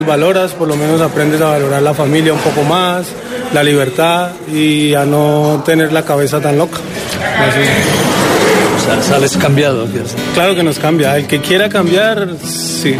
Valoras, por lo menos aprendes a valorar la familia un poco más, la libertad y a no tener la cabeza tan loca. Así. O sea, sales cambiado. Claro que nos cambia. El que quiera cambiar, sí.